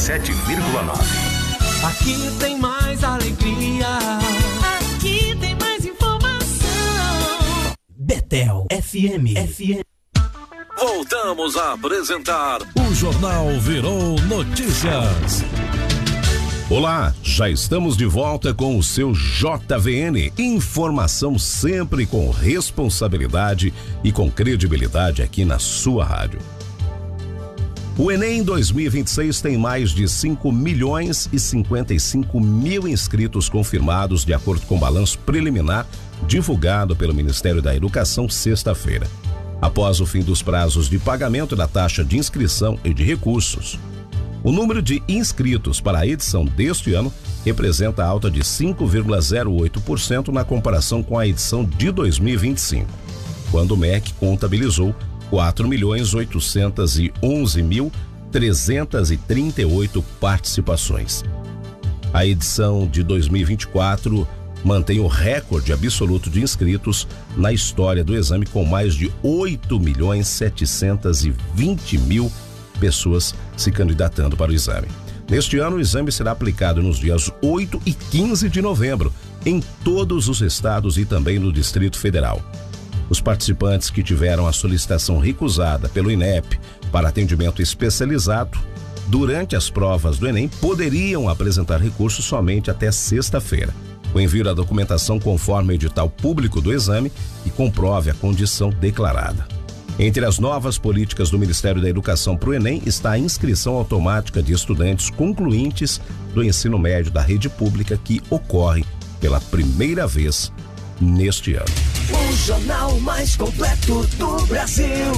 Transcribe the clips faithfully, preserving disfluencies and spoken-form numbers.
sete vírgula nove. Aqui tem mais alegria. Aqui tem mais informação. Betel F M. F M. Voltamos a apresentar o Jornal Virou Notícias. Olá, já estamos de volta com o seu J V N. Informação sempre com responsabilidade e com credibilidade aqui na sua rádio. O Enem dois mil e vinte e seis tem mais de cinco milhões e cinquenta e cinco mil inscritos confirmados, de acordo com o balanço preliminar divulgado pelo Ministério da Educação sexta-feira. Após o fim dos prazos de pagamento da taxa de inscrição e de recursos, o número de inscritos para a edição deste ano representa alta de cinco vírgula zero oito por cento na comparação com a edição de dois mil e vinte e cinco, quando o M E C contabilizou quatro milhões oitocentos e onze mil trezentos e trinta e oito participações. A edição de dois mil e vinte e quatro mantém o recorde absoluto de inscritos na história do exame, com mais de oito milhões setecentos e vinte mil pessoas se candidatando para o exame. Neste ano, o exame será aplicado nos dias oito e quinze de novembro, em todos os estados e também no Distrito Federal. Os participantes que tiveram a solicitação recusada pelo INEP para atendimento especializado durante as provas do Enem poderiam apresentar recurso somente até sexta-feira. O envio da documentação conforme o edital público do exame e comprove a condição declarada. Entre as novas políticas do Ministério da Educação para o Enem está a inscrição automática de estudantes concluintes do ensino médio da rede pública, que ocorre pela primeira vez neste ano. O jornal mais completo do Brasil.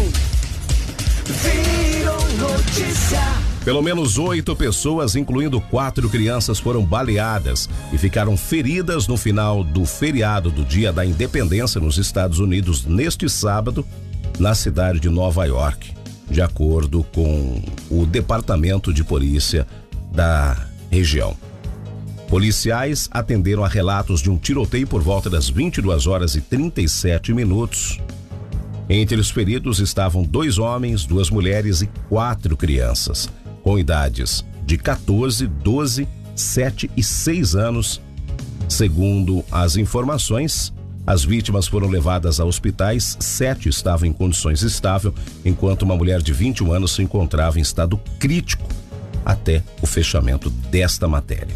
Virou Notícia. Pelo menos oito pessoas, incluindo quatro crianças, foram baleadas e ficaram feridas no final do feriado do Dia da Independência nos Estados Unidos neste sábado, na cidade de Nova York, de acordo com o Departamento de Polícia da região. Policiais atenderam a relatos de um tiroteio por volta das vinte e duas horas e trinta e sete minutos. Entre os feridos estavam dois homens, duas mulheres e quatro crianças, com idades de quatorze, doze, sete e seis anos. Segundo as informações, as vítimas foram levadas a hospitais, sete estavam em condições estáveis, enquanto uma mulher de vinte e um anos se encontrava em estado crítico até o fechamento desta matéria.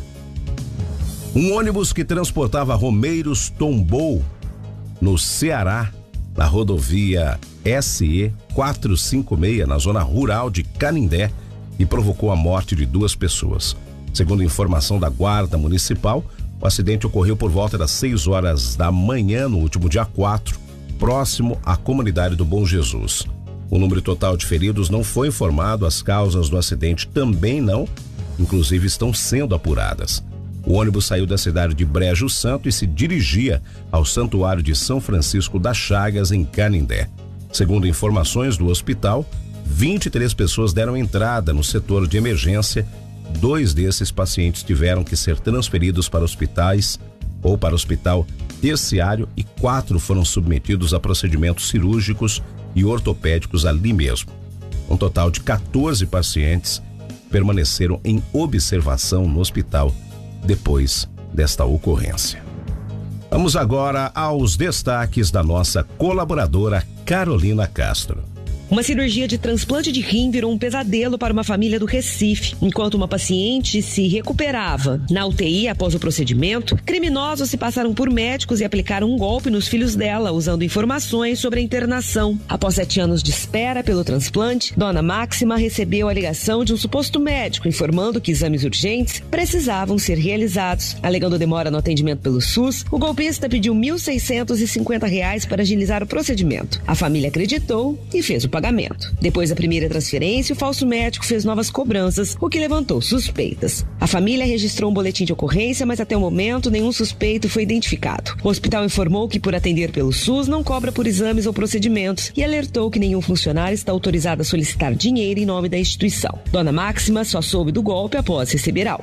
Um ônibus que transportava romeiros tombou no Ceará, na rodovia S E quatrocentos e cinquenta e seis, na zona rural de Canindé, e provocou a morte de duas pessoas. Segundo informação da Guarda Municipal, o acidente ocorreu por volta das seis horas da manhã no último dia quatro, próximo à comunidade do Bom Jesus. O número total de feridos não foi informado, as causas do acidente também não, inclusive estão sendo apuradas. O ônibus saiu da cidade de Brejo Santo e se dirigia ao Santuário de São Francisco das Chagas, em Canindé. Segundo informações do hospital, vinte e três pessoas deram entrada no setor de emergência. Dois desses pacientes tiveram que ser transferidos para hospitais ou para o hospital terciário e quatro foram submetidos a procedimentos cirúrgicos e ortopédicos ali mesmo. Um total de quatorze pacientes permaneceram em observação no hospital depois desta ocorrência. Vamos agora aos destaques da nossa colaboradora Carolina Castro. Uma cirurgia de transplante de rim virou um pesadelo para uma família do Recife. Enquanto uma paciente se recuperava na U T I após o procedimento, criminosos se passaram por médicos e aplicaram um golpe nos filhos dela, usando informações sobre a internação. Após sete anos de espera pelo transplante, Dona Máxima recebeu a ligação de um suposto médico informando que exames urgentes precisavam ser realizados. Alegando demora no atendimento pelo SUS, o golpista pediu mil seiscentos e cinquenta reais para agilizar o procedimento. A família acreditou e fez o pagamento. Depois da primeira transferência, o falso médico fez novas cobranças, o que levantou suspeitas. A família registrou um boletim de ocorrência, mas até o momento nenhum suspeito foi identificado. O hospital informou que, por atender pelo SUS, não cobra por exames ou procedimentos e alertou que nenhum funcionário está autorizado a solicitar dinheiro em nome da instituição. Dona Máxima só soube do golpe após receber alta.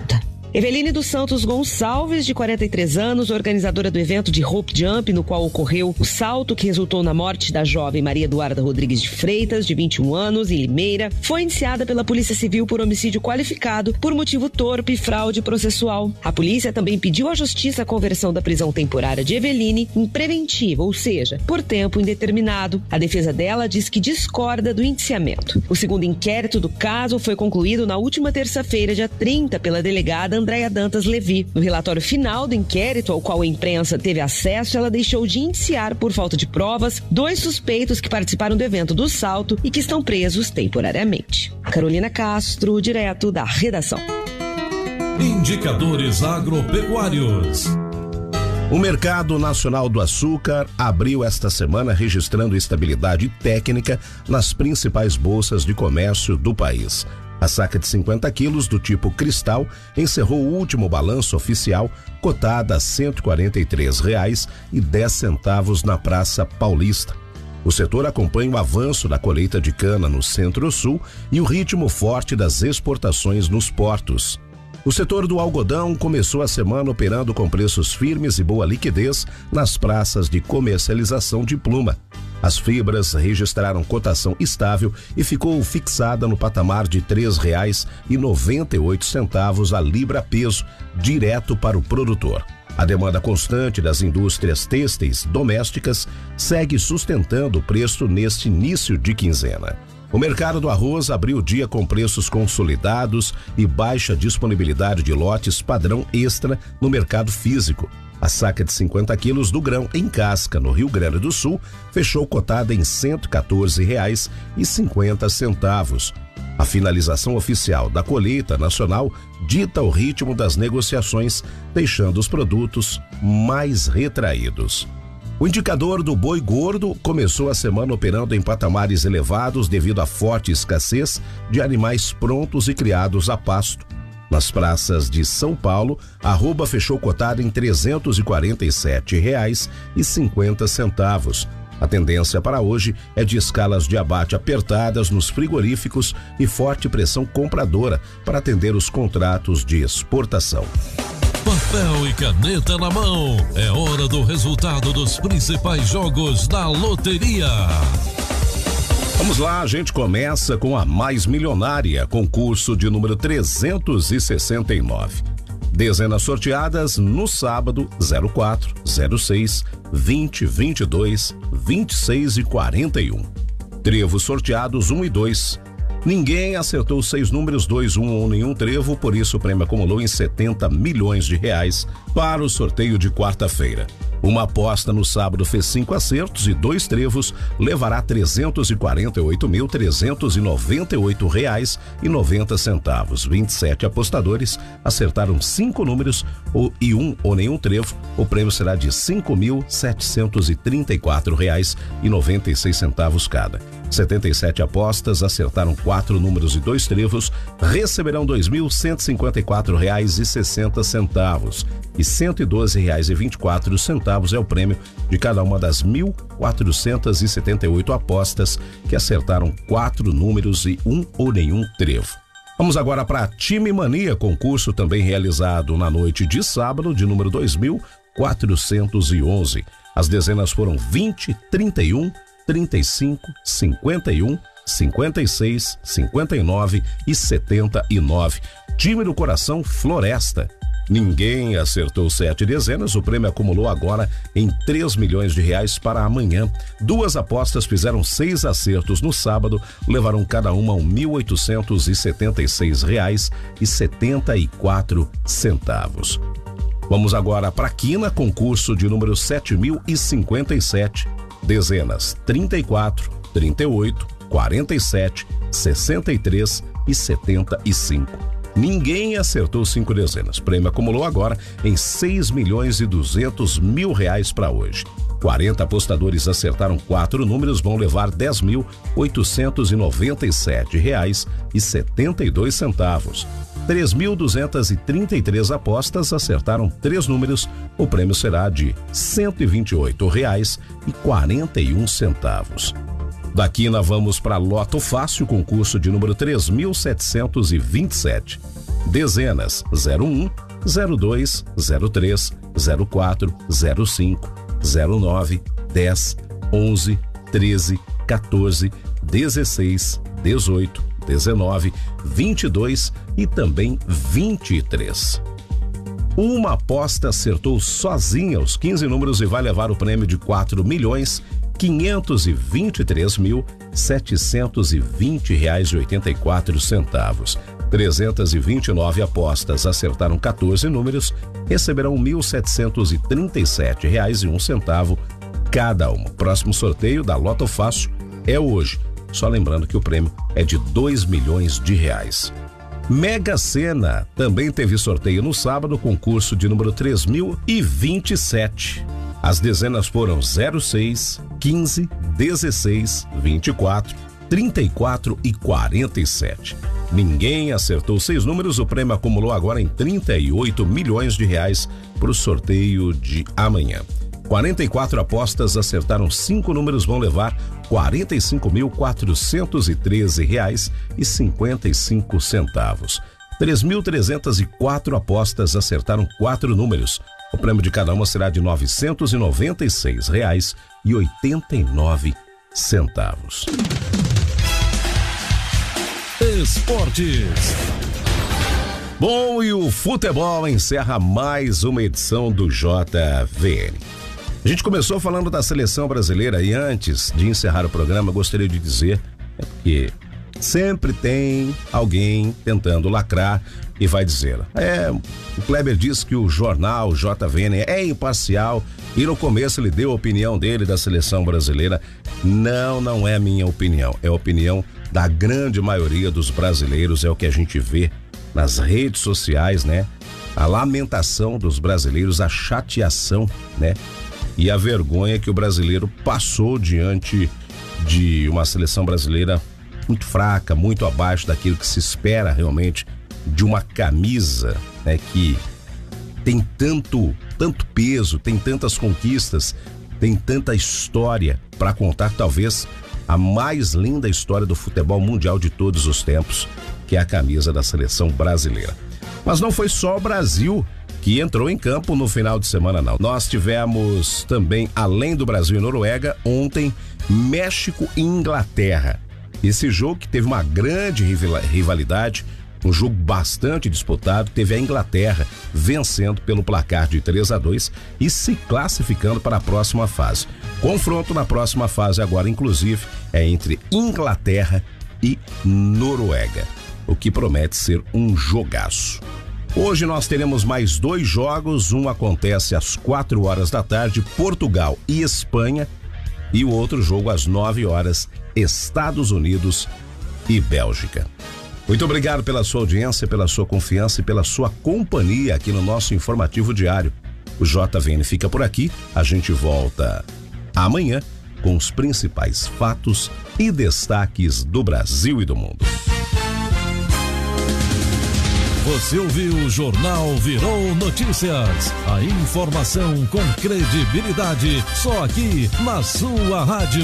Eveline dos Santos Gonçalves, de quarenta e três anos, organizadora do evento de Hope Jump, no qual ocorreu o salto que resultou na morte da jovem Maria Eduarda Rodrigues de Freitas, de vinte e um anos, em Limeira, foi indiciada pela Polícia Civil por homicídio qualificado por motivo torpe e fraude processual. A polícia também pediu à Justiça a conversão da prisão temporária de Eveline em preventiva, ou seja, por tempo indeterminado. A defesa dela diz que discorda do indiciamento. O segundo inquérito do caso foi concluído na última terça-feira, dia trinta, pela delegada Andréia Dantas Levi. No relatório final do inquérito, ao qual a imprensa teve acesso, ela deixou de indiciar por falta de provas dois suspeitos que participaram do evento do salto e que estão presos temporariamente. Carolina Castro, direto da redação. Indicadores agropecuários. O Mercado Nacional do Açúcar abriu esta semana registrando estabilidade técnica nas principais bolsas de comércio do país. A saca de cinquenta quilos do tipo cristal encerrou o último balanço oficial cotada a cento e quarenta e três reais e dez centavos na Praça Paulista. O setor acompanha o avanço da colheita de cana no Centro-Sul e o ritmo forte das exportações nos portos. O setor do algodão começou a semana operando com preços firmes e boa liquidez nas praças de comercialização de pluma. As fibras registraram cotação estável e ficou fixada no patamar de três reais e noventa e oito centavos a libra peso, direto para o produtor. A demanda constante das indústrias têxteis domésticas segue sustentando o preço neste início de quinzena. O mercado do arroz abriu o dia com preços consolidados e baixa disponibilidade de lotes padrão extra no mercado físico. A saca de cinquenta quilos do grão em casca no Rio Grande do Sul fechou cotada em cento e quatorze reais e cinquenta centavos. A finalização oficial da colheita nacional dita o ritmo das negociações, deixando os produtos mais retraídos. O indicador do boi gordo começou a semana operando em patamares elevados devido à forte escassez de animais prontos e criados a pasto. Nas praças de São Paulo, a arroba fechou cotada em trezentos e quarenta e sete reais e cinquenta centavos. A tendência para hoje é de escalas de abate apertadas nos frigoríficos e forte pressão compradora para atender os contratos de exportação. Papel e caneta na mão, é hora do resultado dos principais jogos da loteria. Vamos lá, a gente começa com a mais milionária, concurso de número trezentos e sessenta e nove. Dezenas sorteadas no sábado: zero quatro, zero seis, vinte, vinte e dois, vinte e seis e quarenta e um. Trevos sorteados um e dois. Ninguém acertou seis números, dois, um ou nenhum trevo, por isso o prêmio acumulou em setenta milhões de reais para o sorteio de quarta-feira. Uma aposta no sábado fez cinco acertos e dois trevos, levará trezentos e quarenta e oito mil, trezentos e noventa e oito reais e noventa centavos. vinte e sete apostadores acertaram cinco números ou, e um ou nenhum trevo. O prêmio será de cinco mil, setecentos e trinta e quatro reais e noventa e seis centavos cada. setenta e sete apostas acertaram quatro números e dois trevos, receberão dois mil cento e cinquenta e quatro reais e sessenta centavos e cento e doze reais e vinte e quatro centavos é o prêmio de cada uma das mil quatrocentas e setenta e oito apostas que acertaram quatro números e um ou nenhum trevo. Vamos agora para Time Mania, concurso também realizado na noite de sábado, de número dois mil quatrocentos e onze. As dezenas foram vinte, trinta e um, trinta e cinco, cinquenta e um, cinquenta e seis, cinquenta e nove e setenta e nove. Time do coração, Floresta. Ninguém acertou sete dezenas, o prêmio acumulou agora em três milhões de reais para amanhã. Duas apostas fizeram seis acertos no sábado, levaram cada uma um mil oitocentos e setenta e seis reais e setenta e quatro centavos. Vamos agora para a Quina, concurso de número sete mil e cinquenta e sete. Dezenas trinta e quatro, trinta e oito, quarenta e sete, sessenta e três e setenta e cinco. Ninguém acertou cinco dezenas. Prêmio acumulou agora em seis milhões e duzentos mil reais para hoje. quarenta apostadores acertaram quatro números, vão levar dez mil oitocentos e noventa e sete reais e setenta e dois centavos. três mil duzentas e trinta e três apostas acertaram três números, o prêmio será de cento e vinte e oito reais e quarenta e um centavos. Daqui nós vamos para Loto Fácil, concurso de número três mil setecentos e vinte e sete. Dezenas zero um, zero dois, zero três, zero quatro, zero cinco, zero nove, dez, onze, treze, quatorze, dezesseis, dezoito, dezenove, vinte e dois e também vinte e três. Uma aposta acertou sozinha os quinze números e vai levar o prêmio de quatro milhões quinhentos e vinte e três mil setecentos e vinte reais e oitenta e quatro centavos. trezentas e vinte e nove apostas acertaram quatorze números, receberão mil setecentos e trinta e sete reais e um centavo cada uma. O próximo sorteio da Loto Fácil é hoje. Só lembrando que o prêmio é de dois milhões de reais. Mega Sena também teve sorteio no sábado, concurso de número três mil e vinte e sete. As dezenas foram zero seis, quinze, dezesseis, vinte e quatro, trinta e quatro e quarenta e sete. Ninguém acertou seis números, o prêmio acumulou agora em trinta e oito milhões de reais para o sorteio de amanhã. quarenta e quatro apostas acertaram cinco números, vão levar quarenta e cinco mil quatrocentos e treze reais e cinquenta e cinco centavos. três mil trezentas e quatro apostas acertaram quatro números. O prêmio de cada uma será de novecentos e noventa e seis reais e oitenta e nove centavos. Esportes. Bom, e o futebol encerra mais uma edição do J V N. A gente começou falando da seleção brasileira e antes de encerrar o programa, gostaria de dizer é que sempre tem alguém tentando lacrar e vai dizer, é, o Kleber disse que o jornal J V N é imparcial e no começo ele deu a opinião dele da seleção brasileira. Não, não é minha opinião, é a opinião da grande maioria dos brasileiros, é o que a gente vê nas redes sociais, né? A lamentação dos brasileiros, a chateação, né? E a vergonha que o brasileiro passou diante de uma seleção brasileira muito fraca, muito abaixo daquilo que se espera realmente de uma camisa, né, que tem tanto, tanto peso, tem tantas conquistas, tem tanta história para contar, talvez a mais linda história do futebol mundial de todos os tempos, que é a camisa da seleção brasileira. Mas não foi só o Brasil que entrou em campo no final de semana, não. Nós tivemos também, além do Brasil e Noruega, ontem México e Inglaterra. Esse jogo que teve uma grande rivalidade, um jogo bastante disputado, teve a Inglaterra vencendo pelo placar de três a dois e se classificando para a próxima fase. Confronto na próxima fase agora, inclusive, é entre Inglaterra e Noruega, o que promete ser um jogaço. Hoje nós teremos mais dois jogos, um acontece às quatro horas da tarde, Portugal e Espanha, e o outro jogo às nove horas, Estados Unidos e Bélgica. Muito obrigado pela sua audiência, pela sua confiança e pela sua companhia aqui no nosso informativo diário. O J V N fica por aqui, a gente volta amanhã com os principais fatos e destaques do Brasil e do mundo. Você ouviu o Jornal Virou Notícias. A informação com credibilidade, só aqui na sua rádio.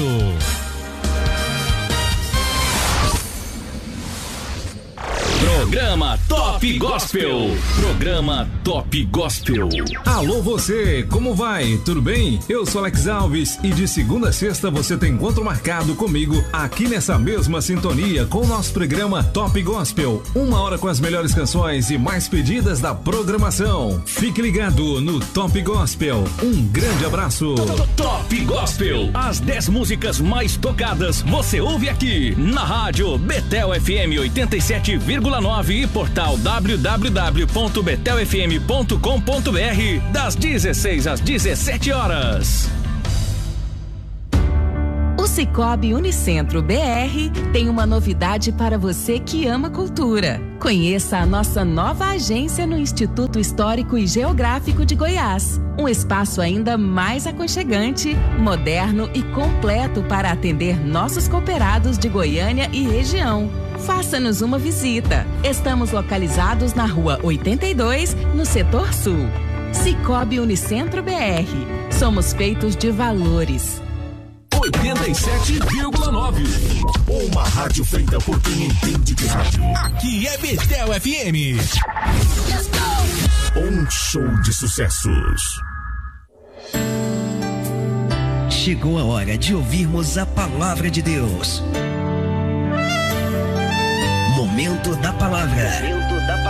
Programa Top Gospel. Programa Top Gospel. Alô você, como vai? Tudo bem? Eu sou Alex Alves e de segunda a sexta você tem encontro marcado comigo aqui nessa mesma sintonia com o nosso programa Top Gospel. Uma hora com as melhores canções e mais pedidas da programação. Fique ligado no Top Gospel. Um grande abraço. Top Gospel. As dez músicas mais tocadas você ouve aqui na rádio Betel F M oitenta e sete vírgula nove e portal w w w ponto betel f m ponto com ponto b r das dezesseis às dezessete horas. O Sicoob Unicentro B R tem uma novidade para você que ama cultura. Conheça a nossa nova agência no Instituto Histórico e Geográfico de Goiás. Um espaço ainda mais aconchegante, moderno e completo para atender nossos cooperados de Goiânia e região. Faça-nos uma visita. Estamos localizados na rua oitenta e dois, no setor sul. Sicoob Unicentro B R. Somos feitos de valores. oitenta e sete vírgula nove. Uma rádio feita por quem entende de rádio. Aqui é Betel F M. Let's go! Um show de sucessos. Chegou a hora de ouvirmos a palavra de Deus. Momento da palavra.